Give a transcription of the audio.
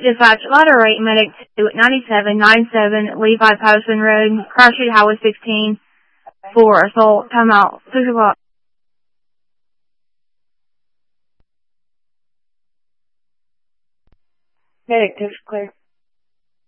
Dispatch, ladder 8, medic 2, 9797 Levi Patterson Road, Crash Street, Highway 16, for assault, timeout, 6 o'clock. Medic 2 clear.